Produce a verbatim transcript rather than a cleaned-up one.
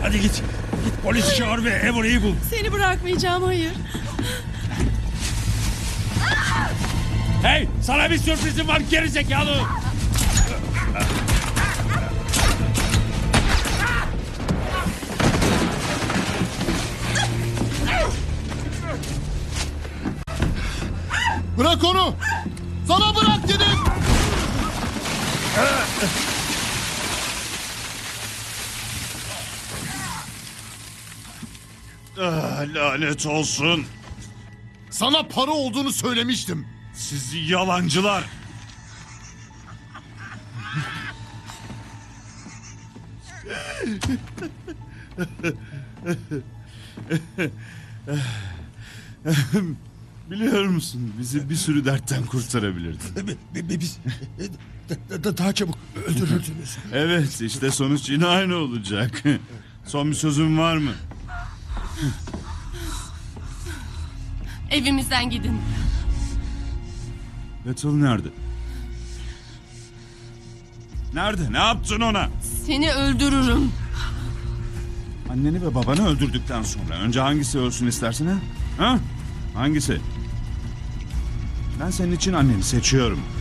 Hadi git. Git polisi çağır ve Emory'yi bul. Seni bırakmayacağım, hayır. Hey, sana bir sürprizim var gerizekalı. Bırak onu! Sana bırak dedim! Ah, lanet olsun. Sana para olduğunu söylemiştim. Siz yalancılar. Biliyor musun, bizi bir sürü dertten kurtarabilirdin. Biz daha çabuk öldürürdünüz. Evet, işte sonuç yine aynı olacak. Son bir sözün var mı? Evimizden gidin. Bethel nerede? Nerede? Ne yaptın ona? Seni öldürürüm. Anneni ve babanı öldürdükten sonra önce hangisi ölsün istersin ha? Ha? Hangisi? Ben senin için anneni seçiyorum.